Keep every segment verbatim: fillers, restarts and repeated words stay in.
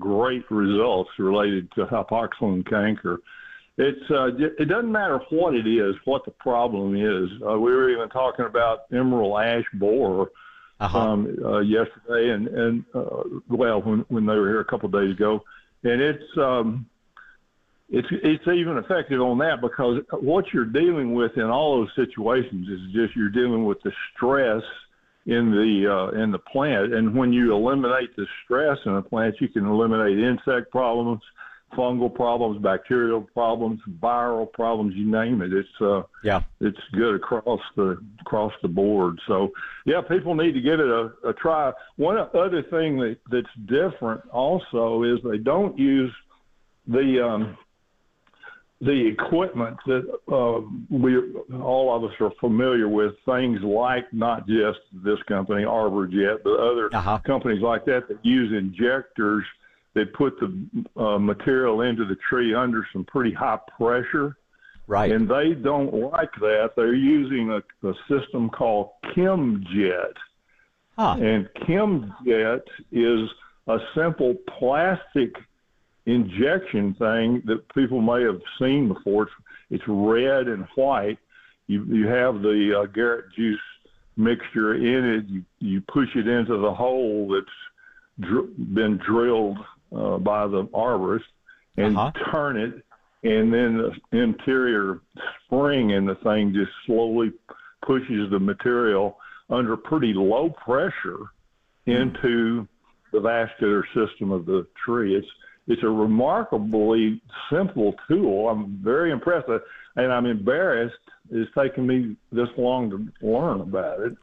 great results related to hypoxylon canker. It's uh, it doesn't matter what it is, what the problem is. Uh, we were even talking about emerald ash borer uh-huh. um, uh, yesterday, and and uh, well, when when they were here a couple of days ago, and it's um, it's it's even effective on that, because what you're dealing with in all those situations is just you're dealing with the stress in the uh, in the plant, and when you eliminate the stress in the plant, you can eliminate insect problems, fungal problems, bacterial problems, viral problems, you name it. It's uh, yeah, it's good across the across the board. So yeah, people need to give it a, a try. One other thing that, that's different also is they don't use the um, the equipment that uh, we all of us are familiar with. Things like not just this company, ArborJet, but other uh-huh. companies like that that use injectors. They put the uh, material into the tree under some pretty high pressure, right? And they don't like that. They're using a, a system called ChemJet, huh. and ChemJet is a simple plastic injection thing that people may have seen before. It's, it's red and white. You you have the uh, Garrett juice mixture in it. You you push it into the hole that's dr- been drilled Uh, by the arborist, and uh-huh. turn it, and then the interior spring in the thing just slowly pushes the material under pretty low pressure into the vascular system of the tree. It's it's a remarkably simple tool. I'm very impressed, and I'm embarrassed it's taken me this long to learn about it.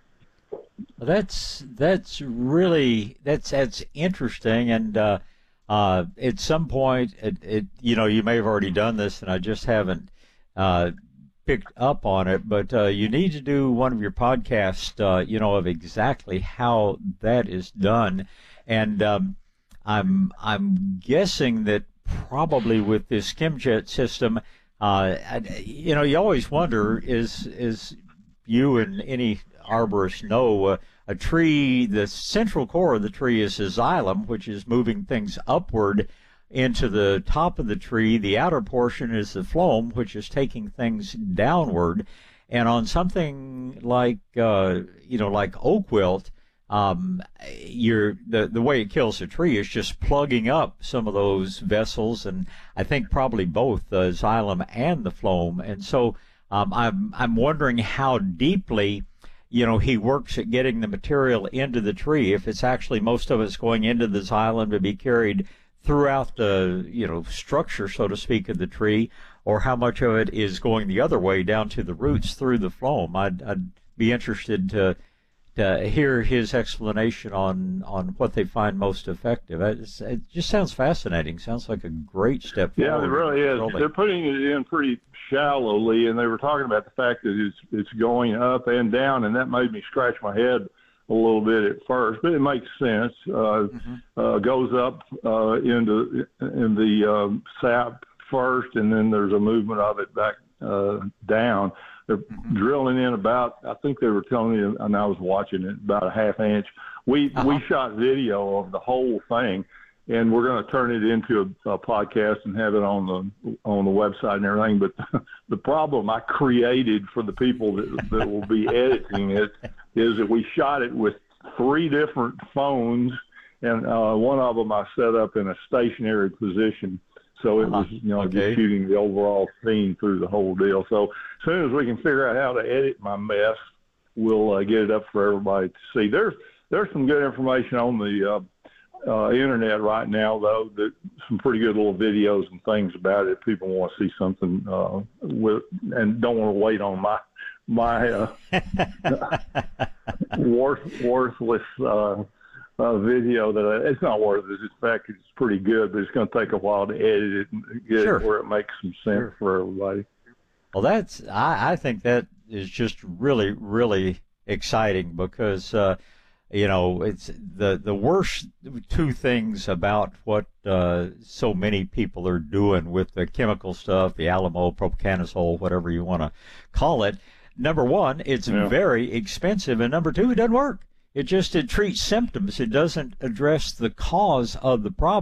That's that's really that's that's interesting, and uh, uh, at some point, it, it you know you may have already done this, and I just haven't uh, picked up on it. But uh, you need to do one of your podcasts, uh, you know, of exactly how that is done, and um, I'm I'm guessing that probably with this ChemJet system, uh, you know, you always wonder is is you and any arborists know uh, a tree, the central core of the tree is the xylem, which is moving things upward into the top of the tree. The outer portion is the phloem, which is taking things downward. And on something like, uh, you know, like oak wilt, um, you're, the, the way it kills the tree is just plugging up some of those vessels, and I think probably both the xylem and the phloem. And so um, I'm, I'm wondering how deeply you know, he works at getting the material into the tree. If it's actually most of it's going into the xylem to be carried throughout the, you know, structure, so to speak, of the tree, or how much of it is going the other way down to the roots through the phloem. I'd, I'd be interested to to hear his explanation on on what they find most effective. It's, it just sounds fascinating. Sounds like a great step forward. Yeah, it really is. Controlling. They're putting it in pretty shallowly, and they were talking about the fact that it's it's going up and down, and that made me scratch my head a little bit at first, but it makes sense. Uh, mm-hmm. uh, goes up uh, into in the um, sap first, and then there's a movement of it back uh, down. They're mm-hmm. drilling in about, I think they were telling me, and I was watching it, about a half inch. We uh-huh. we shot video of the whole thing, and we're going to turn it into a, a podcast and have it on the on the website and everything. But the problem I created for the people that, that will be editing it is that we shot it with three different phones, and uh, one of them I set up in a stationary position. So it was, you know, okay. just shooting the overall scene through the whole deal. So as soon as we can figure out how to edit my mess, we'll uh, get it up for everybody to see. There's there's some good information on the uh, uh, internet right now, though. That some pretty good little videos and things about it. People want to see something uh, with, and don't want to wait on my my uh, worth, worthless. Uh, Uh, video that I, it's not worth it. In fact, it's pretty good, but it's going to take a while to edit it and get sure. it where it makes some sense sure. for everybody. Well, that's I, I think that is just really, really exciting because uh, you know it's the the worst two things about what uh, so many people are doing with the chemical stuff, the Alamo, propiconazole, whatever you want to call it. Number one, it's yeah. very expensive, and number two, it doesn't work. It just it treats symptoms. It doesn't address the cause of the problem.